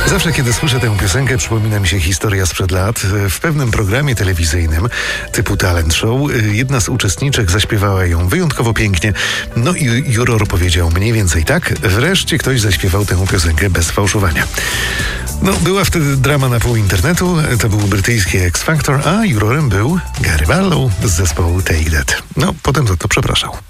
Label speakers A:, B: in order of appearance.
A: Zawsze, kiedy słyszę tę piosenkę, przypomina mi się historia sprzed lat. W pewnym programie telewizyjnym typu talent show jedna z uczestniczek zaśpiewała ją wyjątkowo pięknie. No i juror powiedział mniej więcej tak: wreszcie ktoś zaśpiewał tę piosenkę bez fałszowania. No, była wtedy drama na pół internetu. To był brytyjski X Factor, a jurorem był Gary Barlow z zespołu Take That. No, potem za to przepraszał.